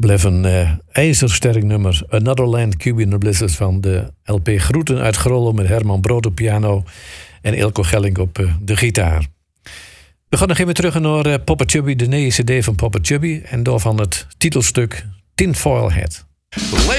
Bleef een ijzersterk nummer. Another Land, Cuban Blizzard van de LP Groeten uit Grollo met Herman Brood op piano en Ilko Gelling op de gitaar. We gaan nog even terug naar Papa Chubby, de nieuwe cd van Papa Chubby en daarvan het titelstuk Tinfoil Hat.